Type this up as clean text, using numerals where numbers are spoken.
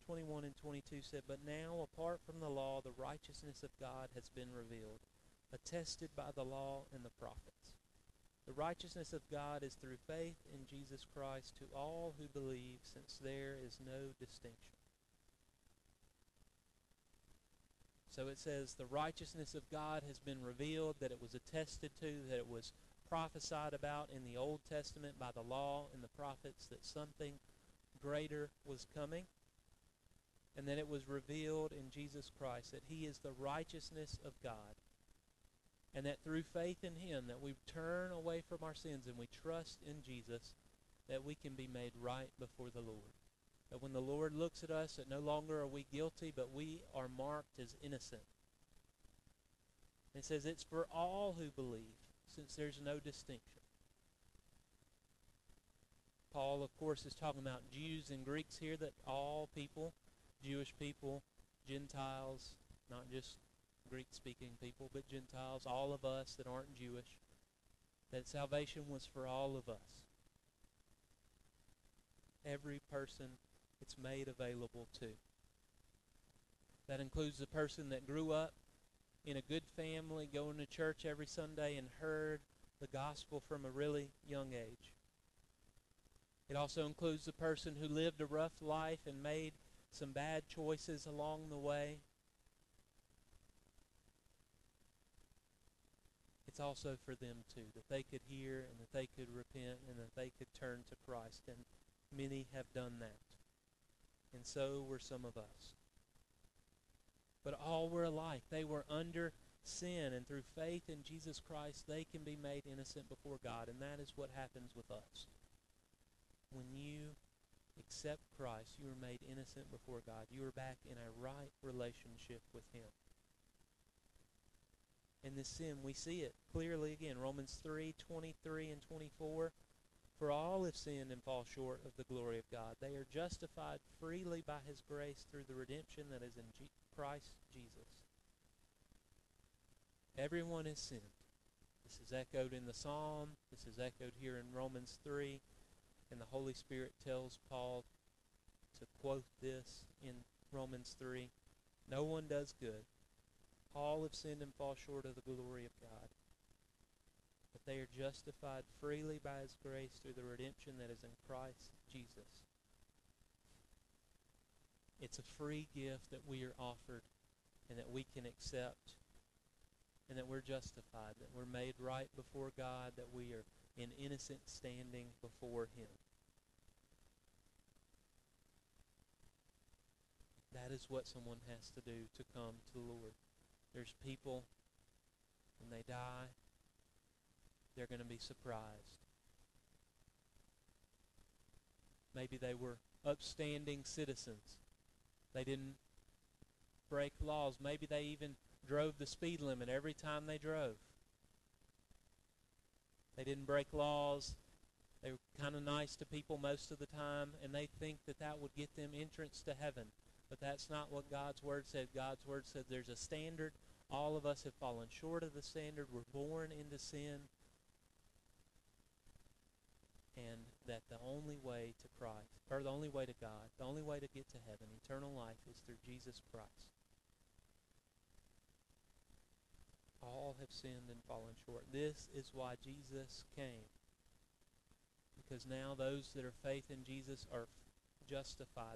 21 and 22 said, "But now, apart from the law, the righteousness of God has been revealed, attested by the law and the prophets. The righteousness of God is through faith in Jesus Christ to all who believe, since there is no distinction." So it says the righteousness of God has been revealed, that it was attested to, that it was prophesied about in the Old Testament by the law and the prophets, that something greater was coming, and that it was revealed in Jesus Christ, that he is the righteousness of God, and that through faith in him, that we turn away from our sins and we trust in Jesus, that we can be made right before the Lord. That when the Lord looks at us, that no longer are we guilty, but we are marked as innocent. It says it's for all who believe, since there's no distinction. Paul, of course, is talking about Jews and Greeks here, that all people, Jewish people, Gentiles, not just Greek-speaking people, but Gentiles, all of us that aren't Jewish, that salvation was for all of us. Every person it's made available to. That includes the person that grew up in a good family, going to church every Sunday and heard the gospel from a really young age. It also includes the person who lived a rough life and made some bad choices along the way. It's also for them too, that they could hear and that they could repent and that they could turn to Christ. And many have done that. And so were some of us. But all were alike. They were under sin, and through faith in Jesus Christ, they can be made innocent before God. And that is what happens with us. When you accept Christ, you are made innocent before God. You are back in a right relationship with him. In this sin, we see it clearly again. Romans 3:23 and 24. "For all have sinned and fall short of the glory of God. They are justified freely by his grace through the redemption that is in Christ Jesus." Everyone has sinned. This is echoed in the Psalm. This is echoed here in Romans 3. And the Holy Spirit tells Paul to quote this in Romans 3. "No one does good. All have sinned and fall short of the glory of God. But they are justified freely by his grace through the redemption that is in Christ Jesus." It's a free gift that we are offered and that we can accept, and that we're justified, that we're made right before God, that we are in innocent standing before him. That is what someone has to do to come to the Lord. There's people, when they die, they're going to be surprised. Maybe they were upstanding citizens. They didn't break laws. Maybe they even drove the speed limit every time they drove. They didn't break laws. They were kind of nice to people most of the time, and they think that that would get them entrance to heaven. But that's not what God's Word said. God's Word said there's a standard. All of us have fallen short of the standard. We're born into sin. And that the only way to Christ, or the only way to God, the only way to get to heaven, eternal life, is through Jesus Christ. All have sinned and fallen short. This is why Jesus came. Because now those that are faith in Jesus are justified.